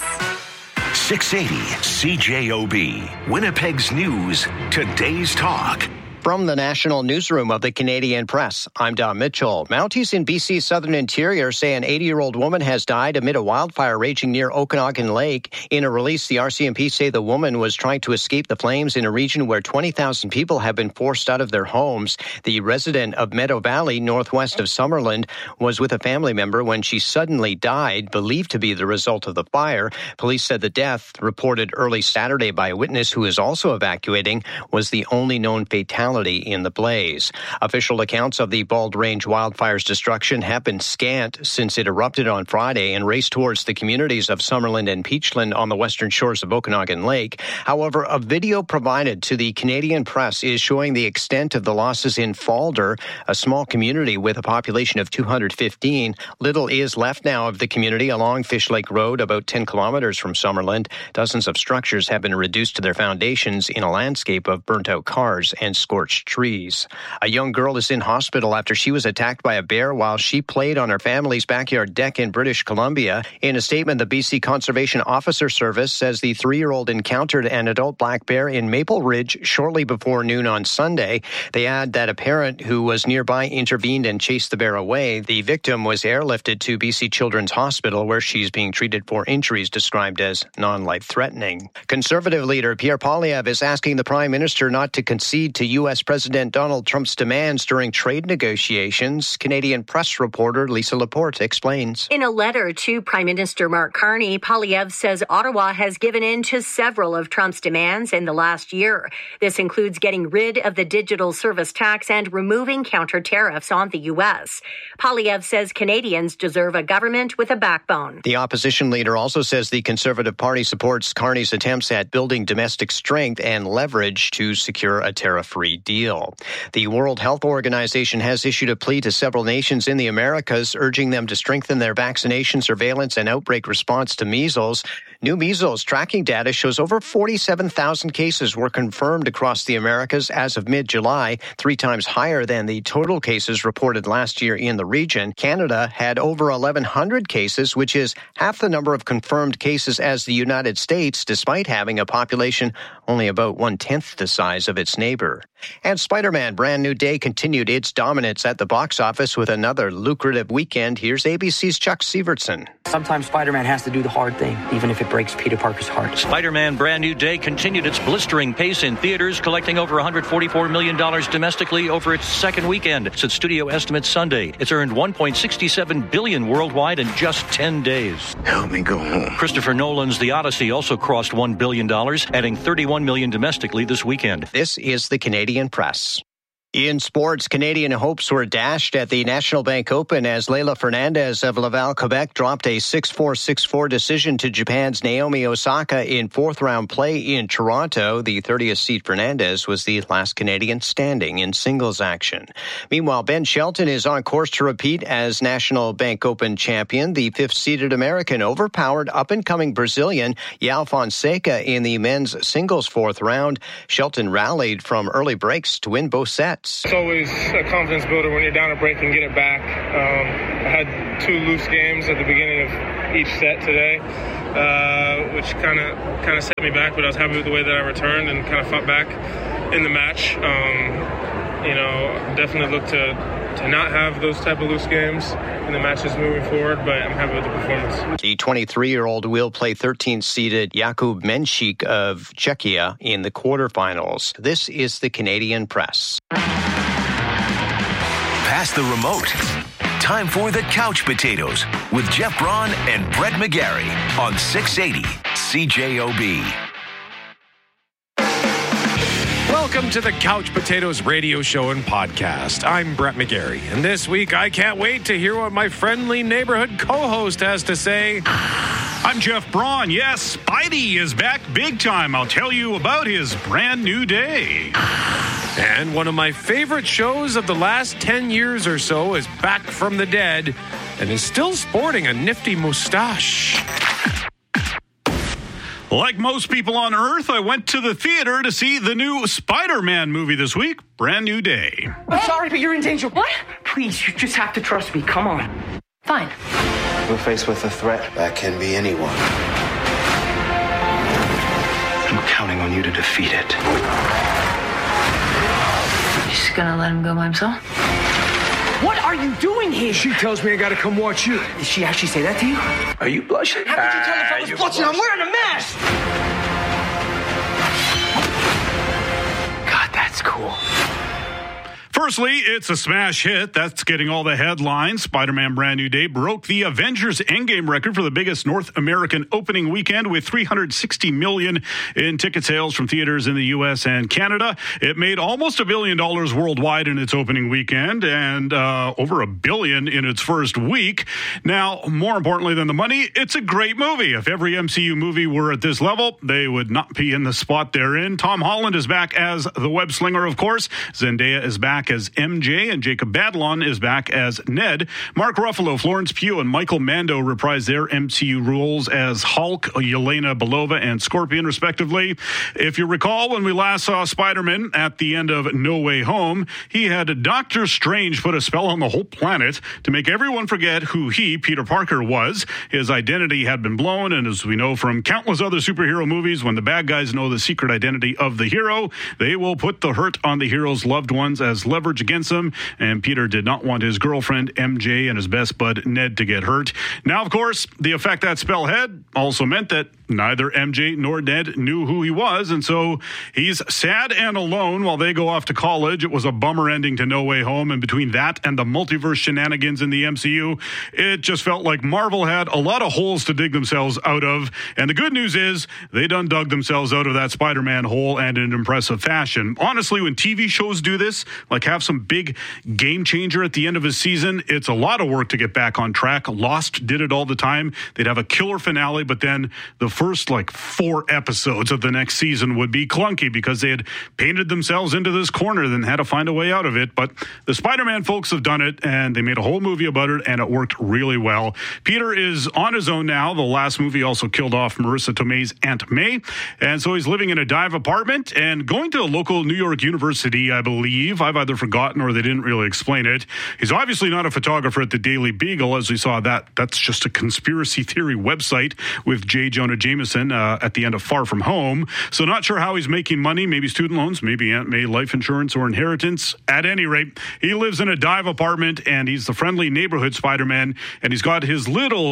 six eighty C J O B, Winnipeg's News, today's talk. From the National Newsroom of the Canadian Press, I'm Don Mitchell. Mounties in B C's southern interior say an eighty-year-old woman has died amid a wildfire raging near Okanagan Lake. In a release, the R C M P say the woman was trying to escape the flames in a region where twenty thousand people have been forced out of their homes. The resident of Meadow Valley, northwest of Summerland, was with a family member when she suddenly died, believed to be the result of the fire. Police said the death, reported early Saturday by a witness who is also evacuating, was the only known fatality in the blaze. Official accounts of the Bald Range wildfire's destruction have been scant since it erupted on Friday and raced towards the communities of Summerland and Peachland on the western shores of Okanagan Lake. However, a video provided to the Canadian Press is showing the extent of the losses in Falder, a small community with a population of two hundred fifteen. Little is left now of the community along Fish Lake Road, about ten kilometers from Summerland. Dozens of structures have been reduced to their foundations in a landscape of burnt-out cars and scorched trees. A young girl is in hospital after she was attacked by a bear while she played on her family's backyard deck in British Columbia. In a statement, the B C Conservation Officer Service says the three-year-old encountered an adult black bear in Maple Ridge shortly before noon on Sunday. They add that a parent who was nearby intervened and chased the bear away. The victim was airlifted to B C Children's Hospital, where she's being treated for injuries described as non-life-threatening. Conservative leader Pierre Poilievre is asking the Prime Minister not to concede to U S President Donald Trump's demands during trade negotiations. Canadian Press reporter Lisa Laporte explains. In a letter to Prime Minister Mark Carney, Poilievre says Ottawa has given in to several of Trump's demands in the last year. This includes getting rid of the digital service tax and removing counter tariffs on the U S. Poilievre says Canadians deserve a government with a backbone. The opposition leader also says the Conservative Party supports Carney's attempts at building domestic strength and leverage to secure a tariff-free deal. The World Health Organization has issued a plea to several nations in the Americas, urging them to strengthen their vaccination surveillance and outbreak response to measles. New measles tracking data shows over forty-seven thousand cases were confirmed across the Americas as of mid-July, three times higher than the total cases reported last year in the region. Canada had over eleven hundred cases, which is half the number of confirmed cases as the United States, despite having a population only about one-tenth the size of its neighbor. And Spider-Man Brand New Day continued its dominance at the box office with another lucrative weekend. Here's A B C's Chuck Sievertson. Sometimes Spider-Man has to do the hard thing, even if it it breaks Peter Parker's heart. Spider-Man Brand New Day continued its blistering pace in theaters, collecting over one hundred forty-four million dollars domestically over its second weekend. Since studio estimates Sunday, it's earned one point six seven billion dollars worldwide in just ten days. Help me go home. Christopher Nolan's The Odyssey also crossed one billion dollars, adding thirty-one million dollars domestically this weekend. This is the Canadian Press. In sports, Canadian hopes were dashed at the National Bank Open as Leylah Fernandez of Laval, Quebec dropped a six four, six four decision to Japan's Naomi Osaka in fourth-round play in Toronto. The thirtieth seed Fernandez was the last Canadian standing in singles action. Meanwhile, Ben Shelton is on course to repeat as National Bank Open champion. The fifth-seeded American overpowered up-and-coming Brazilian João Fonseca in the men's singles fourth round. Shelton rallied from early breaks to win both sets. It's always a confidence builder when you're down a break and get it back. Um, I had two loose games at the beginning of each set today, uh, which kind of kind of set me back, but I was happy with the way that I returned and kind of fought back in the match. Um, you know, definitely look to, to not have those type of loose games in the matches moving forward, but I'm happy with the performance. The twenty-three-year-old will play thirteenth-seeded Jakub Menšík of Czechia in the quarterfinals. This is the Canadian Press. Pass the remote. Time for the Couch Potatoes with Jeff Braun and Brett McGarry on six eighty C J O B. Welcome to the Couch Potatoes radio show and podcast. I'm Brett McGarry, and this week I can't wait to hear what my friendly neighborhood co-host has to say. I'm Jeff Braun. Yes, Spidey is back big time. I'll tell you about his brand new day. And one of my favorite shows of the last ten years or so is back from the dead and is still sporting a nifty mustache. Like most people on Earth, I went to the theater to see the new Spider-Man movie this week. Brand new day. I'm sorry, but you're in danger. What? Please, you just have to trust me. Come on. Fine. We're faced with a threat that can be anyone. I'm counting on you to defeat it. You're just gonna let him go by himself? What are you doing here? She tells me I gotta come watch you. Did she actually say that to you? Are you blushing? How could you tell if I was ah, blushing? I'm wearing a mask! God, that's cool. Firstly, it's a smash hit. That's getting all the headlines. Spider-Man Brand New Day broke the Avengers Endgame record for the biggest North American opening weekend with three hundred sixty million dollars in ticket sales from theaters in the U S and Canada. It made almost a billion dollars worldwide in its opening weekend and uh, over a billion in its first week. Now, more importantly than the money, it's a great movie. If every M C U movie were at this level, they would not be in the spot they're in. Tom Holland is back as the web slinger, of course. Zendaya is back as M J, and Jacob Batalon is back as Ned. Mark Ruffalo, Florence Pugh, and Michael Mando reprise their M C U roles as Hulk, Yelena Belova, and Scorpion, respectively. If you recall, when we last saw Spider-Man at the end of No Way Home, he had Doctor Strange put a spell on the whole planet to make everyone forget who he, Peter Parker, was. His identity had been blown, and as we know from countless other superhero movies, when the bad guys know the secret identity of the hero, they will put the hurt on the hero's loved ones as leverage against him, and Peter did not want his girlfriend M J and his best bud Ned to get hurt. Now, of course, the effect that spell had also meant that neither M J nor Ned knew who he was, and so he's sad and alone while they go off to college. It was a bummer ending to No Way Home, and between that and the multiverse shenanigans in the M C U, it just felt like Marvel had a lot of holes to dig themselves out of, and the good news is they done dug themselves out of that Spider-Man hole and in impressive fashion. Honestly, when T V shows do this, like have some big game changer at the end of a season, it's a lot of work to get back on track. Lost did it all the time. They'd have a killer finale, but then the first like four episodes of the next season would be clunky because they had painted themselves into this corner, then had to find a way out of it. But the Spider-Man folks have done it, and they made a whole movie about it, and it worked really well. Peter is on his own now. The last movie also killed off Marissa Tomei's Aunt May, and so he's living in a dive apartment and going to a local New York university, I believe. I've either forgotten or they didn't really explain it. He's obviously not a photographer at the Daily Beagle, as we saw that. That's just a conspiracy theory website with J. Jonah Jameson uh, at the end of Far From Home. So not sure how he's making money. Maybe student loans, maybe Aunt May life insurance or inheritance. At any rate, he lives in a dive apartment, and he's the friendly neighborhood Spider-Man, and he's got his little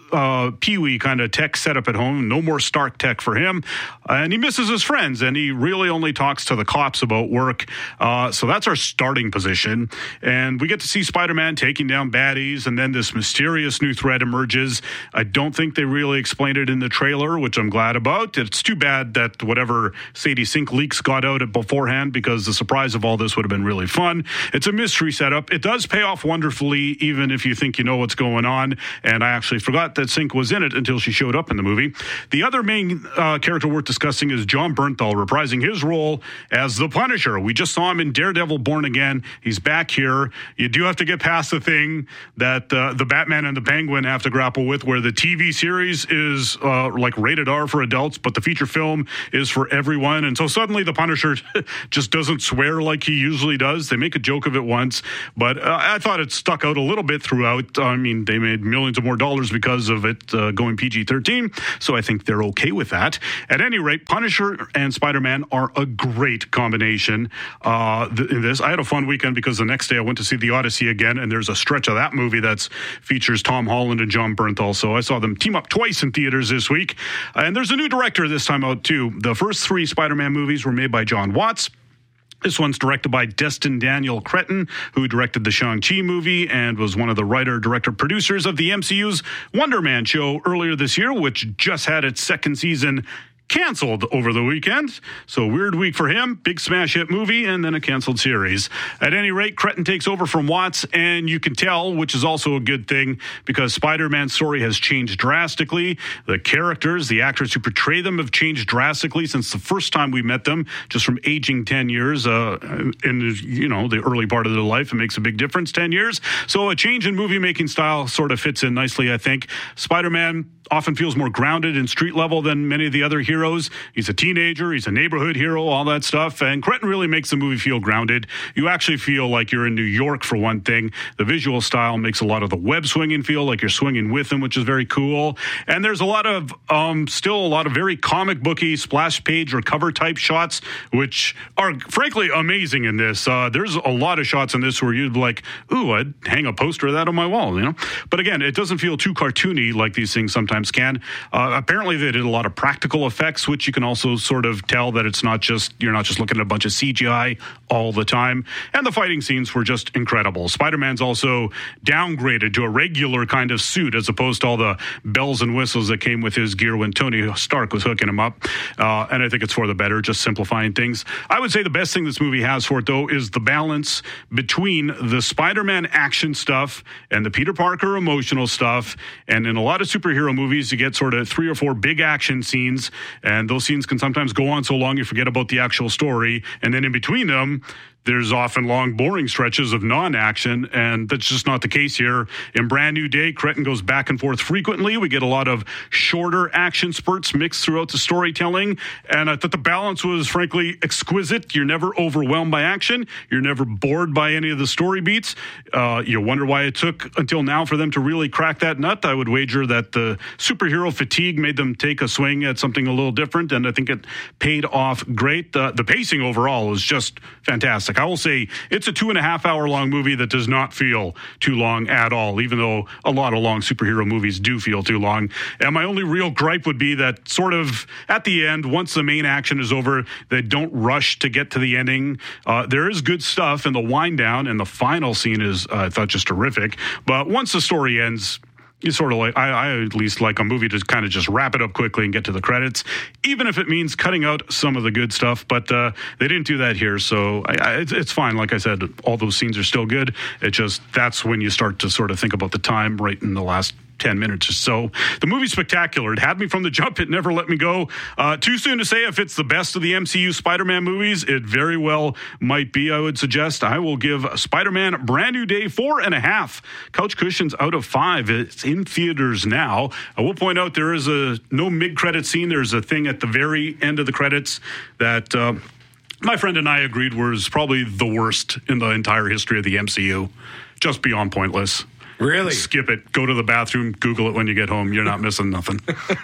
uh, Pee-wee kind of tech setup at home. No more Stark tech for him. Uh, and he misses his friends, and he really only talks to the cops about work. Uh, so that's our starting position. And we get to see Spider-Man taking down baddies, and then this mysterious new threat emerges. I don't think they really explained it in the trailer, which I'm glad about. It's too bad that whatever Sadie Sink leaks got out beforehand, because the surprise of all this would have been really fun. It's a mystery setup. It does pay off wonderfully, even if you think you know what's going on. And I actually forgot that Sink was in it until she showed up in the movie. The other main uh, character worth discussing is John Bernthal, reprising his role as the Punisher. We just saw him in Daredevil Born Again. He's back here. You do have to get past the thing that uh, the Batman and the Penguin have to grapple with, where the T V series is uh, like rated R for adults, but the feature film is for everyone. And so suddenly the Punisher just doesn't swear like he usually does. They make a joke of it once, but uh, I thought it stuck out a little bit throughout. I mean, they made millions of more dollars because of it uh, going P G thirteen, so I think they're okay with that. At any rate, Punisher and Spider-Man are a great combination uh, th- in this. I had a fun weekend because the next day I went to see The Odyssey again, and there's a stretch of that movie that features Tom Holland and John Bernthal, so I saw them team up twice in theaters this week. And there's a new director this time out, too. The first three Spider-Man movies were made by John Watts. This one's directed by Destin Daniel Cretton, who directed the Shang-Chi movie and was one of the writer, director, producers of the M C U's Wonder Man show earlier this year, which just had its second season canceled over the weekend. So weird week for him. Big smash hit movie and then a canceled series. At any rate, Cretton takes over from Watts, and you can tell, which is also a good thing, because Spider-Man's story has changed drastically. The characters, the actors who portray them have changed drastically since the first time we met them, just from aging ten years uh, in, you know, the early part of their life. It makes a big difference, ten years. So a change in movie making style sort of fits in nicely, I think. Spider-Man often feels more grounded and street level than many of the other heroes. He's a teenager, he's a neighborhood hero, all that stuff, and Cretton really makes the movie feel grounded. You actually feel like you're in New York, for one thing. The visual style makes a lot of the web swinging feel like you're swinging with him, which is very cool. And there's a lot of, um, still a lot of very comic booky splash page or cover type shots, which are frankly amazing in this. Uh, there's a lot of shots in this where you'd be like, ooh, I'd hang a poster of that on my wall, you know? But again, it doesn't feel too cartoony like these things sometimes can. Uh, apparently they did a lot of practical effects, which you can also sort of tell that it's not just, you're not just looking at a bunch of C G I all the time. And the fighting scenes were just incredible. Spider-Man's also downgraded to a regular kind of suit as opposed to all the bells and whistles that came with his gear when Tony Stark was hooking him up. Uh, and I think it's for the better, just simplifying things. I would say the best thing this movie has for it, though, is the balance between the Spider-Man action stuff and the Peter Parker emotional stuff. And in a lot of superhero movies, you get sort of three or four big action scenes, and those scenes can sometimes go on so long you forget about the actual story. And then in between them, there's often long, boring stretches of non-action, and that's just not the case here. In Brand New Day, Cretton goes back and forth frequently. We get a lot of shorter action spurts mixed throughout the storytelling, and I thought the balance was, frankly, exquisite. You're never overwhelmed by action. You're never bored by any of the story beats. Uh, you wonder why it took until now for them to really crack that nut. I would wager that the superhero fatigue made them take a swing at something a little different, and I think it paid off great. Uh, the pacing overall is just fantastic. I will say it's a two and a half hour long movie that does not feel too long at all, even though a lot of long superhero movies do feel too long. And my only real gripe would be that sort of at the end, once the main action is over, they don't rush to get to the ending. Uh, there is good stuff in the wind down, and the final scene is, uh, I thought, just terrific. But once the story ends, you sort of like, I, I at least like a movie to kind of just wrap it up quickly and get to the credits, even if it means cutting out some of the good stuff. But uh, they didn't do that here, so I, I, it's, it's fine. Like I said, all those scenes are still good. It just, that's when you start to sort of think about the time right in the last ten minutes or so. The movie's spectacular. It had me from the jump. It never let me go. Uh, too soon to say if it's the best of the M C U Spider-Man movies. It very well might be, I would suggest. I will give Spider-Man Brand New Day four and a half couch cushions out of five. It's in theaters now. I will point out there is a no mid-credit scene. There's a thing at the very end of the credits that uh, my friend and I agreed was probably the worst in the entire history of the M C U. Just beyond pointless. Really? Skip it. Go to the bathroom. Google it when you get home. You're not missing nothing.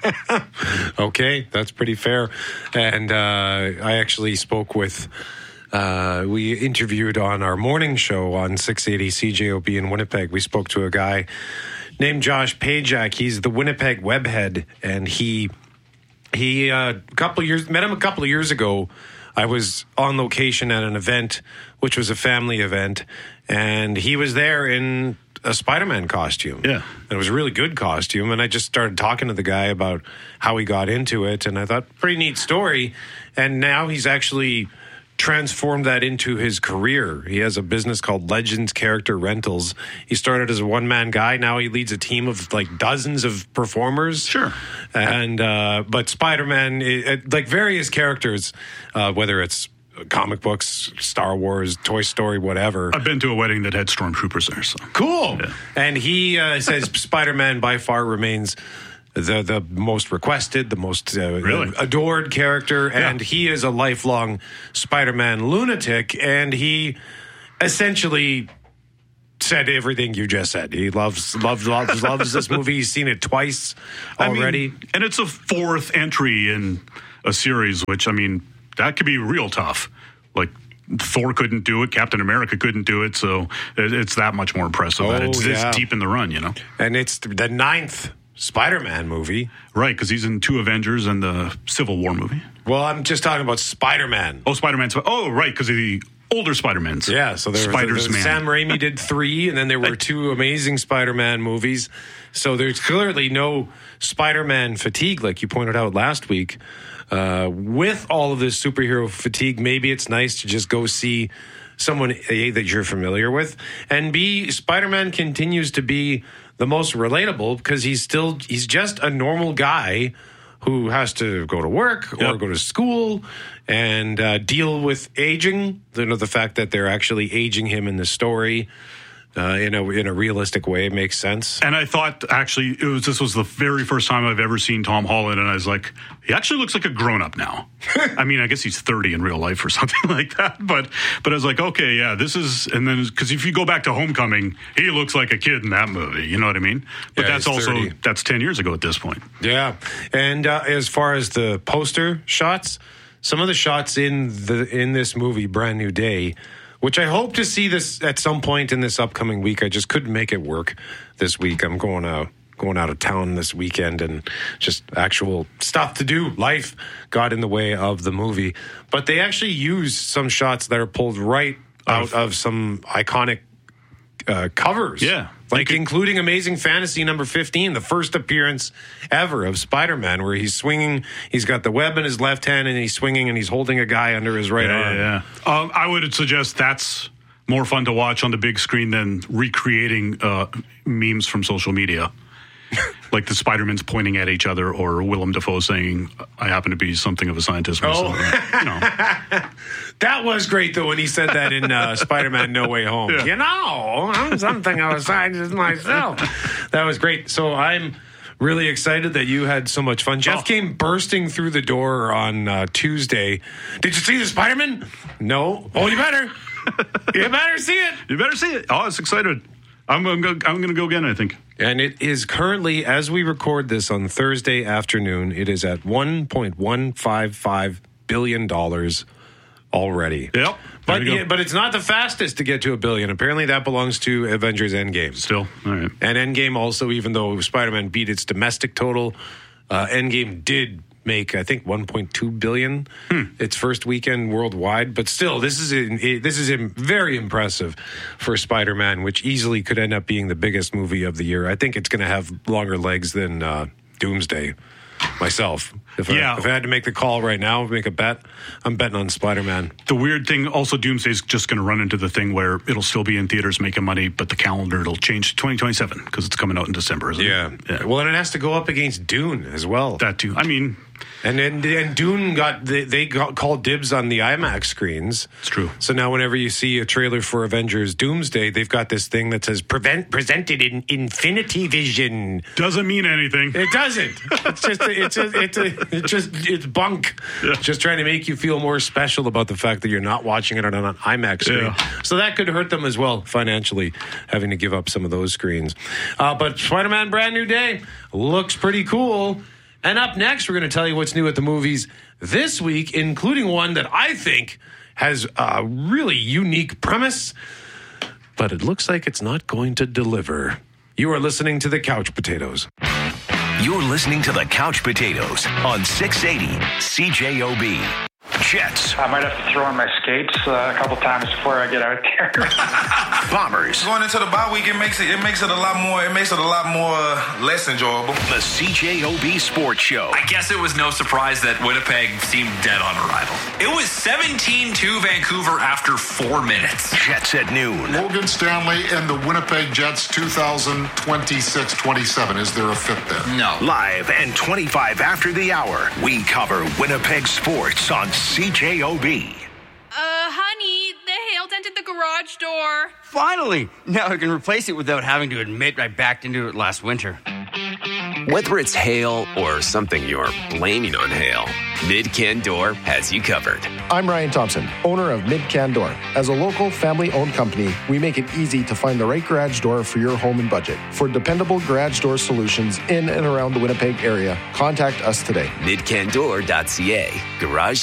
Okay, that's pretty fair. And uh, I actually spoke with, uh, we interviewed on our morning show on six eighty C J O B in Winnipeg. We spoke to a guy named Josh Pajak. He's the Winnipeg webhead, and he he uh, a couple of years met him a couple of years ago. I was on location at an event, which was a family event, and he was there in a Spider-Man costume. Yeah. And it was a really good costume, and I just started talking to the guy about how he got into it, and I thought, pretty neat story. And now he's actually transformed that into his career. He has a business called Legends Character Rentals. He started as a one-man guy. Now he leads a team of like dozens of performers. Sure. And uh, but Spider-Man, it, like various characters, uh, whether it's comic books, Star Wars, Toy Story, whatever. I've been to a wedding that had stormtroopers there. So. Cool. Yeah. And he uh, says Spider-Man by far remains the the most requested, the most uh, really? adored character, Yeah. and he is a lifelong Spider-Man lunatic, and he essentially said everything you just said. He loves loves loves loves this movie. He's seen it twice already. I mean, and it's a fourth entry in a series, which, I mean, that could be real tough. Like, Thor couldn't do it, Captain America couldn't do it, so it's that much more impressive that Oh, it's yeah. this deep in the run, you know? And it's the ninth Spider-Man movie. Right, because he's in two Avengers and the Civil War movie. Well, I'm just talking about Spider-Man. Oh, Spider-Man. Oh, right, because of the older Spider-Mans. Yeah, so there Spider's was, Man. Sam Raimi did three, and then there were two amazing Spider-Man movies. So there's clearly no Spider-Man fatigue, like you pointed out last week. Uh, with all of this superhero fatigue, maybe it's nice to just go see someone, A, that you're familiar with, and B, Spider-Man continues to be the most relatable because he's still, he's just a normal guy who has to go to work or Yep. go to school and uh, deal with aging. You know, the fact that they're actually aging him in the story uh, in a in a realistic way makes sense. And I thought, actually, it was this was the very first time I've ever seen Tom Holland, and I was like, he actually looks like a grown-up now. I mean, I guess he's thirty in real life or something like that, but but I was like, okay, yeah, this is, and then, because if you go back to Homecoming, he looks like a kid in that movie, you know what I mean? But Yeah, that's he's also, thirty. that's ten years ago at this point. Yeah, and uh, as far as the poster shots, some of the shots in the in this movie, Brand New Day, which I hope to see this at some point in this upcoming week. I just couldn't make it work this week. I'm going out going out of town this weekend, and just actual stuff to do. Life got in the way of the movie, but they actually use some shots that are pulled right out of some iconic uh, covers. Yeah. Like including Amazing Fantasy number fifteen, the first appearance ever of Spider-Man, where he's swinging, he's got the web in his left hand, and he's swinging, and he's holding a guy under his right yeah, arm. Yeah, yeah. Um, I would suggest that's more fun to watch on the big screen than recreating uh, memes from social media. Like the Spider-Mans pointing at each other, or Willem Dafoe saying, I happen to be something of a scientist myself. Oh. You know. That was great, though, when he said that in uh, Spider-Man No Way Home. Yeah. You know, I'm something of a scientist myself. That was great. So I'm really excited that you had so much fun. Jeff Oh. came bursting through the door on uh, Tuesday. Did you see the Spider-Man? No. Oh, you better. You better see it. You better see it. Oh, I was excited. I'm going to I'm going to go again, I think. And it is currently, as we record this on Thursday afternoon, it is at one point one five five billion dollars already. Yep. But you go. yeah, but it's not the fastest to get to a billion. Apparently that belongs to Avengers Endgame. Still. All right. And Endgame also, even though Spider-Man beat its domestic total, uh, Endgame did make, I think, one point two billion dollars Hmm. its first weekend worldwide. But still, this is a, this is a very impressive for Spider-Man, which easily could end up being the biggest movie of the year. I think it's going to have longer legs than uh, Doomsday. Myself, if, Yeah. I, if I had to make the call right now, make a bet, I'm betting on Spider-Man. The weird thing, also, Doomsday's just going to run into the thing where it'll still be in theaters making money, but the calendar, it'll change to twenty twenty-seven because it's coming out in December, isn't Yeah. it? Yeah. Well, and it has to go up against Dune as well. That too. I mean, And then and Dune got they, they got called dibs on the IMAX screens. It's true. So now whenever you see a trailer for Avengers Doomsday, they've got this thing that says prevent, presented in Infinity Vision. doesn't mean anything. It doesn't. It's just a, it's a, it's a, it's just it's bunk. Yeah. Just trying to make you feel more special about the fact that you're not watching it on an IMAX screen. Yeah. So that could hurt them as well financially, having to give up some of those screens. Uh, but Spider-Man Brand New Day looks pretty cool. And up next, we're going to tell you what's new at the movies this week, including one that I think has a really unique premise, but it looks like it's not going to deliver. You are listening to the Couch Potatoes. You're listening to the Couch Potatoes on six eighty C J O B. Jets. I might have to throw on my skates uh, a couple times before I get out there. Bombers. Going into the bye week, it makes it it makes it a lot more it makes it a lot more uh, less enjoyable. The C J O B Sports Show. I guess it was no surprise that Winnipeg seemed dead on arrival. It was seventeen two Vancouver after four minutes. Jets at noon. Logan Stanley and the Winnipeg Jets two thousand twenty-six twenty-seven. Is there a fit there? No. Live and twenty-five after the hour, we cover Winnipeg sports on C J O B. Uh, honey, the hail dented the garage door. Finally! Now I can replace it without having to admit I backed into it last winter. Whether it's hail or something you're blaming on hail, Mid-Can Door has you covered. I'm Ryan Thompson, owner of Mid-Can Door. As a local, family-owned company, we make it easy to find the right garage door for your home and budget. For dependable garage door solutions in and around the Winnipeg area, contact us today. mid can door dot c a. Garage